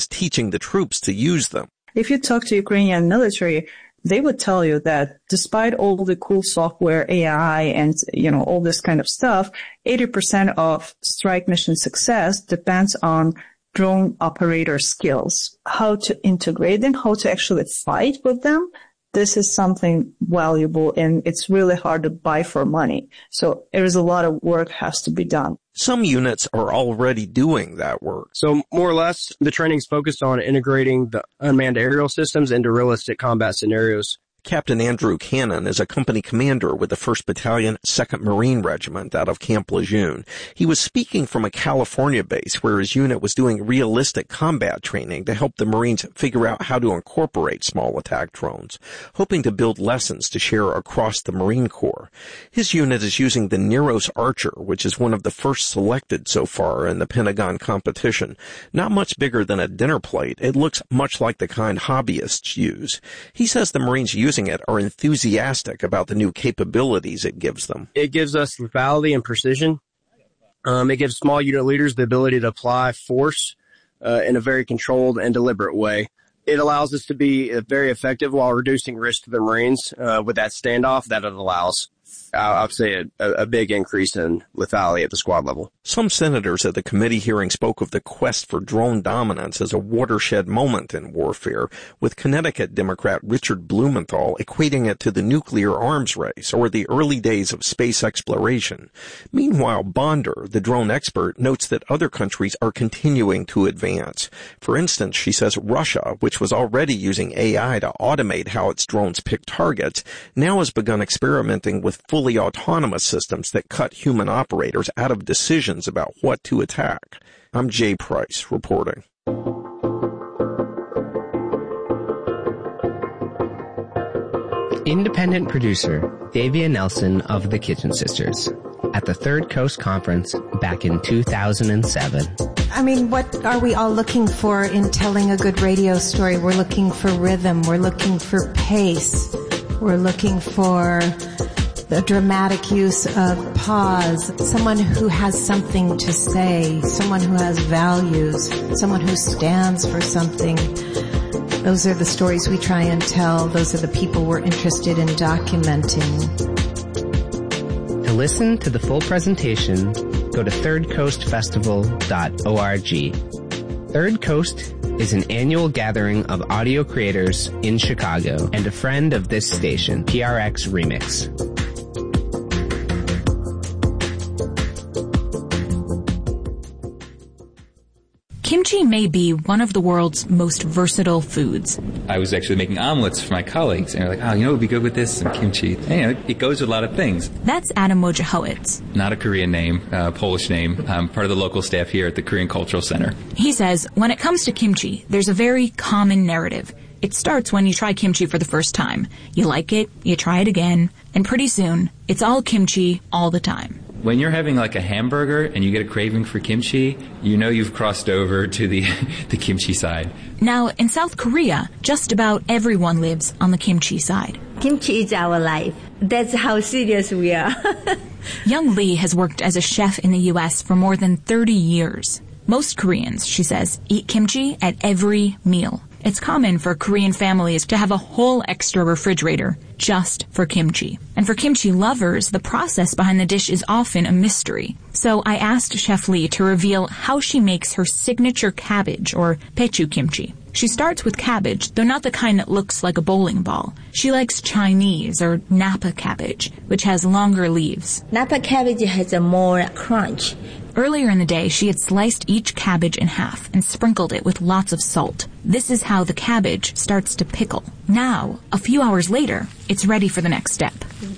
teaching the troops to use them. If you talk to Ukrainian military, they would tell you that despite all the cool software, AI, and, all this kind of stuff, 80% of strike mission success depends on drone operator skills. How to integrate them, how to actually fight with them. This is something valuable, and it's really hard to buy for money. So there is a lot of work has to be done. Some units are already doing that work. So more or less, the training's focused on integrating the unmanned aerial systems into realistic combat scenarios. Captain Andrew Cannon is a company commander with the 1st Battalion, 2nd Marine Regiment out of Camp Lejeune. He was speaking from a California base where his unit was doing realistic combat training to help the Marines figure out how to incorporate small attack drones, hoping to build lessons to share across the Marine Corps. His unit is using the Neros Archer, which is one of the first selected so far in the Pentagon competition. Not much bigger than a dinner plate, it looks much like the kind hobbyists use. He says the Marines using it are enthusiastic about the new capabilities it gives them. It gives us lethality and precision. It gives small unit leaders the ability to apply force in a very controlled and deliberate way. It allows us to be very effective while reducing risk to the Marines with that standoff that it allows. I would say a big increase in lethality at the squad level. Some senators at the committee hearing spoke of the quest for drone dominance as a watershed moment in warfare, with Connecticut Democrat Richard Blumenthal equating it to the nuclear arms race or the early days of space exploration. Meanwhile, Bonder, the drone expert, notes that other countries are continuing to advance. For instance, she says Russia, which was already using AI to automate how its drones pick targets, now has begun experimenting with fully autonomous systems that cut human operators out of decisions about what to attack. I'm Jay Price reporting. Independent producer Davia Nelson of the Kitchen Sisters at the Third Coast Conference back in 2007. I mean, what are we all looking for in telling a good radio story? We're looking for rhythm. We're looking for pace. We're looking for the dramatic use of pause, someone who has something to say, someone who has values, someone who stands for something. Those are the stories we try and tell. Those are the people we're interested in documenting. To listen to the full presentation, go to thirdcoastfestival.org. Third Coast is an annual gathering of audio creators in Chicago and a friend of this station, PRX Remix. Kimchi may be one of the world's most versatile foods. I was actually making omelets for my colleagues, and they're like, oh, it would be good with this, some kimchi. And, it goes with a lot of things. That's Adam Wojciechowicz. Not a Korean name, Polish name. I'm part of the local staff here at the Korean Cultural Center. He says, when it comes to kimchi, there's a very common narrative. It starts when you try kimchi for the first time. You like it, you try it again, and pretty soon, it's all kimchi all the time. When you're having like a hamburger and you get a craving for kimchi, you know you've crossed over to the kimchi side. Now, in South Korea, just about everyone lives on the kimchi side. Kimchi is our life. That's how serious we are. Young Lee has worked as a chef in the U.S. for more than 30 years. Most Koreans, she says, eat kimchi at every meal. It's common for Korean families to have a whole extra refrigerator just for kimchi. And for kimchi lovers, the process behind the dish is often a mystery. So I asked Chef Lee to reveal how she makes her signature cabbage, or pechu kimchi. She starts with cabbage, though not the kind that looks like a bowling ball. She likes Chinese, or Napa cabbage, which has longer leaves. Napa cabbage has a more crunch. Earlier in the day, she had sliced each cabbage in half and sprinkled it with lots of salt. This is how the cabbage starts to pickle. Now, a few hours later, it's ready for the next step.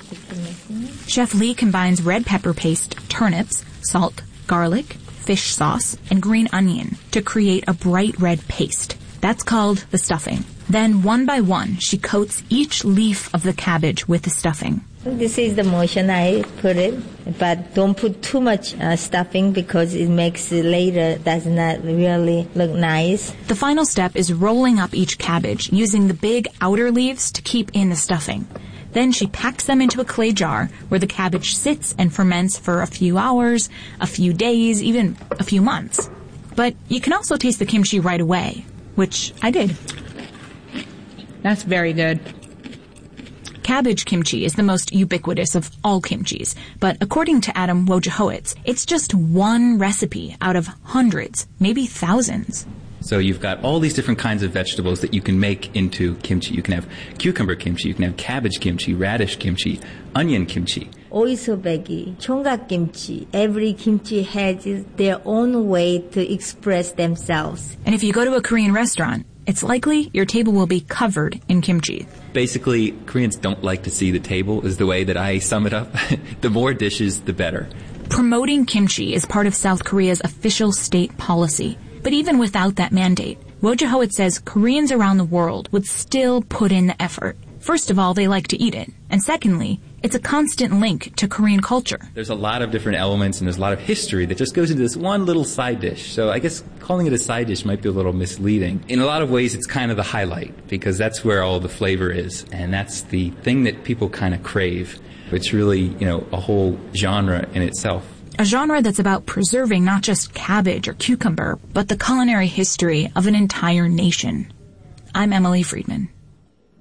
Chef Lee combines red pepper paste, turnips, salt, garlic, fish sauce, and green onion to create a bright red paste. That's called the stuffing. Then, one by one, she coats each leaf of the cabbage with the stuffing. This is the motion I put it, but don't put too much stuffing because it makes it later does not really look nice. The final step is rolling up each cabbage using the big outer leaves to keep in the stuffing. Then she packs them into a clay jar where the cabbage sits and ferments for a few hours, a few days, even a few months. But you can also taste the kimchi right away. which I did. That's very good. Cabbage kimchi is the most ubiquitous of all kimchis, but according to Adam Wojciechowicz, it's just one recipe out of hundreds, maybe thousands. So you've got all these different kinds of vegetables that you can make into kimchi. You can have cucumber kimchi, you can have cabbage kimchi, radish kimchi, onion kimchi. Oisobegi, chonggak kimchi. Every kimchi has their own way to express themselves. And if you go to a Korean restaurant, it's likely your table will be covered in kimchi. Basically, Koreans don't like to see the table, is the way that I sum it up. The more dishes, the better. Promoting kimchi is part of South Korea's official state policy. But even without that mandate, Wojciechowicz says Koreans around the world would still put in the effort. First of all, they like to eat it. And secondly, it's a constant link to Korean culture. There's a lot of different elements and there's a lot of history that just goes into this one little side dish. So I guess calling it a side dish might be a little misleading. In a lot of ways, it's kind of the highlight because that's where all the flavor is. And that's the thing that people kind of crave. It's really, a whole genre in itself. A genre that's about preserving not just cabbage or cucumber, but the culinary history of an entire nation. I'm Emily Friedman.